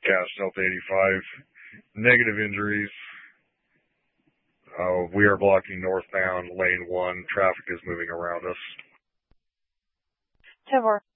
Cash Delta 85. Negative injuries. We are blocking northbound lane 1. Traffic is moving around us. 10-4.